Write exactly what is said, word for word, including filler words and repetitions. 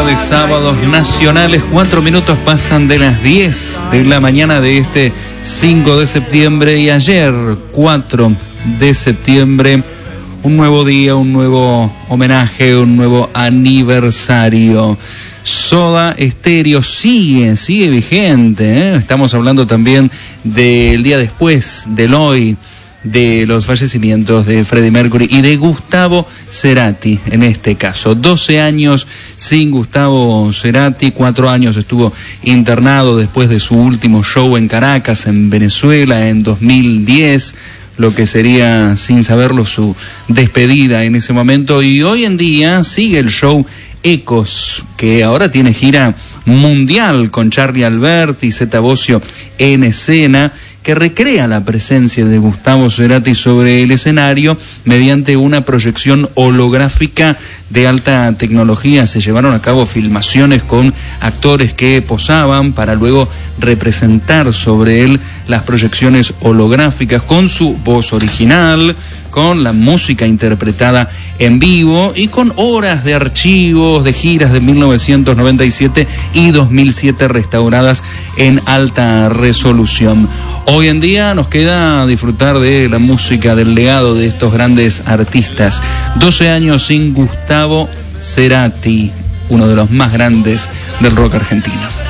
de sábados nacionales. Cuatro minutos pasan de las diez de la mañana de este cinco de septiembre. Y ayer, cuatro de septiembre, un nuevo día, un nuevo homenaje, un nuevo aniversario. Soda Stereo sigue, sigue vigente, ¿eh? Estamos hablando también del día después, del hoy, de los fallecimientos de Freddie Mercury y de Gustavo Cerati, en este caso. doce años sin Gustavo Cerati, cuatro años estuvo internado después de su último show en Caracas, en Venezuela, en dos mil diez, lo que sería, sin saberlo, su despedida en ese momento. Y hoy en día sigue el show Ecos, que ahora tiene gira mundial con Charly Alberti y Zeta Bosio en escena, que recrea la presencia de Gustavo Cerati sobre el escenario mediante una proyección holográfica de alta tecnología. Se llevaron a cabo filmaciones con actores que posaban para luego representar sobre él las proyecciones holográficas con su voz original, con la música interpretada en vivo y con horas de archivos de giras de mil novecientos noventa y siete y dos mil siete restauradas en alta resolución. Hoy en día nos queda disfrutar de la música, del legado de estos grandes artistas. doce años sin Gustavo Cerati, uno de los más grandes del rock argentino.